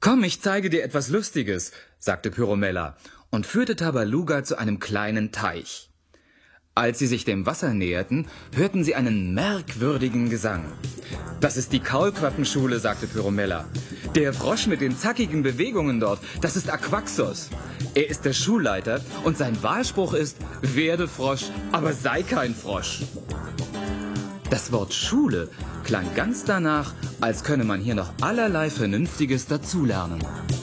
Komm, ich zeige dir etwas Lustiges, sagte Pyromella und führte Tabaluga zu einem kleinen Teich. Als sie sich dem Wasser näherten, hörten sie einen merkwürdigen Gesang. Das ist die Kaulquappenschule, sagte Pyromella. Der Frosch mit den zackigen Bewegungen dort, das ist Aquaxos. Er ist der Schulleiter und sein Wahlspruch ist, werde Frosch, aber sei kein Frosch. Das Wort Schule klang ganz danach, als könne man hier noch allerlei Vernünftiges dazulernen.